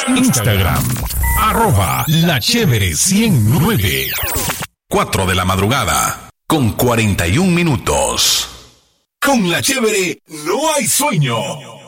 Instagram, @lachévere109. 4 de la madrugada, con 41 minutos. Con La Chévere no hay sueño.